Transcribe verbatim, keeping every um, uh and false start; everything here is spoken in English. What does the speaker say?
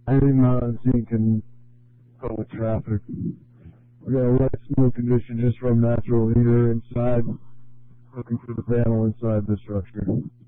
Anything not unseen can go with traffic. We got a light smoke condition just from natural heater inside, looking for the panel inside the structure.